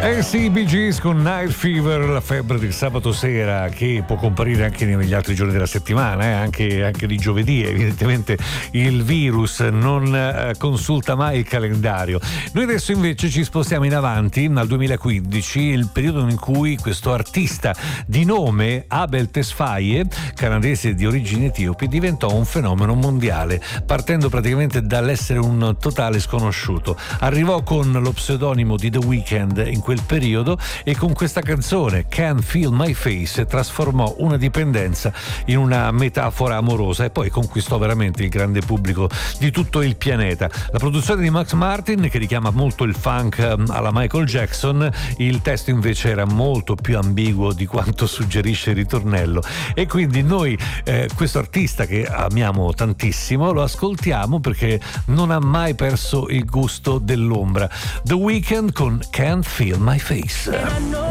Eh sì, Bee Gees con Night Fever, la febbre del sabato sera, che può comparire anche negli altri giorni della settimana, anche di giovedì. Evidentemente il virus non consulta mai il calendario. Noi adesso invece ci spostiamo in avanti al 2015, il periodo in cui questo artista di nome Abel Tesfaye, canadese di origini etiopi, diventò un fenomeno mondiale, partendo praticamente dall'essere un totale sconosciuto. Arrivò con lo pseudonimo di The Weeknd in quel periodo e con questa canzone Can't Feel My Face trasformò una dipendenza in una metafora amorosa e poi conquistò veramente il grande pubblico di tutto il pianeta. La produzione di Max Martin, che richiama molto il funk alla Michael Jackson, il testo invece era molto più ambiguo di quanto suggerisce il ritornello, e quindi noi questo artista che amiamo tantissimo lo ascoltiamo perché non ha mai perso il gusto dell'ombra. The Weeknd con Can't Feel My Face.